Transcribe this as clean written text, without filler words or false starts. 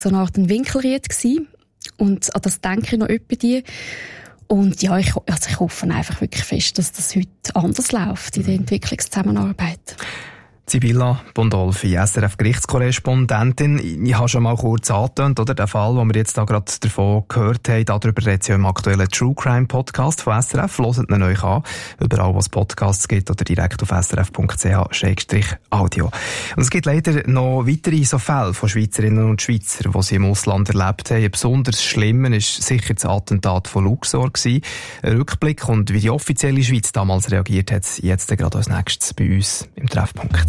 so eine Art Winkelried gewesen. Und an das denke ich noch etwa die. Und ja, ich hoffe einfach wirklich fest, dass das heute anders läuft in der Entwicklungszusammenarbeit. Sibylla Bondolfi, SRF-Gerichtskorrespondentin. Ich habe schon mal kurz angetönt, oder? Der Fall, den wir jetzt da gerade davon gehört haben, darüber redet ja im aktuellen True Crime Podcast von SRF. Hört ihn euch an, überall, wo es Podcasts gibt, oder direkt auf srf.ch/audio. Und es gibt leider noch weitere so Fälle von Schweizerinnen und Schweizern, die sie im Ausland erlebt haben. Ein besonders schlimmer ist sicher das Attentat von Luxor gewesen. Ein Rückblick und wie die offizielle Schweiz damals reagiert hat, jetzt gerade als nächstes bei uns im Treffpunkt.